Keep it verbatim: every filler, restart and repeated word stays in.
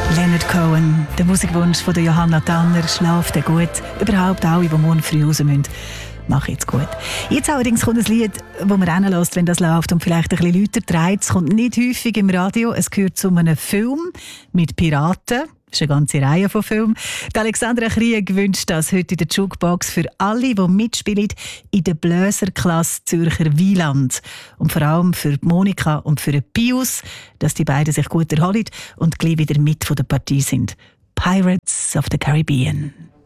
Leonard Cohen, der Musikwunsch von der Johanna Tanner, schlaft er gut. Überhaupt alle, die morgen früh raus müssen, mach jetzt gut. Jetzt allerdings kommt ein Lied, das man reinlässt, wenn das läuft und vielleicht ein bisschen lauter dreht. Es kommt nicht häufig im Radio. Es gehört zu einem Film mit Piraten. Das ist eine ganze Reihe von Filmen. Die Alexandra Krieg wünscht das heute in der Jukebox für alle, die mitspielen in der Bläserklasse Zürcher Wieland. Und vor allem für Monika und für Pius, dass die beiden sich gut erholen und gleich wieder mit von der Partie sind. Pirates of the Caribbean.